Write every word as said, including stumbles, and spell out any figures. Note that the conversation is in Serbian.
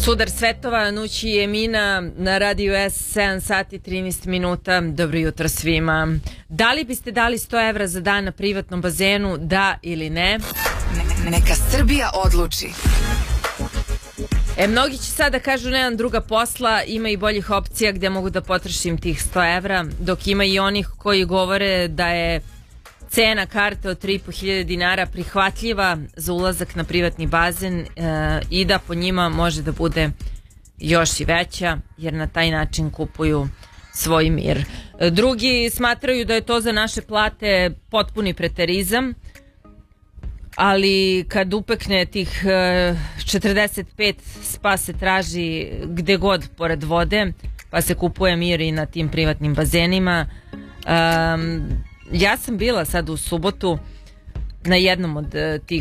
Sudar svetova, Nući i Emina na radiju S, sedam sati i trinaest minuta. Dobro jutro svima. Da li biste dali sto evra za dan na privatnom bazenu, da ili ne? Ne, neka Srbija odluči. E, mnogi će sada kažu nemam druga posla, ima i boljih opcija gdje mogu da potrošim tih sto evra, dok ima i onih koji govore da je cena karte od tri i po hiljade dinara prihvatljiva za ulazak na privatni bazen e, i da po njima može da bude još i veća, jer na taj način kupuju svoj mir. E, drugi smatraju da je to za naše plate potpuni preterizam, ali kad upekne tih e, četrdeset pet spa se traži gde god pored vode, pa se kupuje mir i na tim privatnim bazenima. Um, Ja sam bila sad u subotu na jednom od uh, tih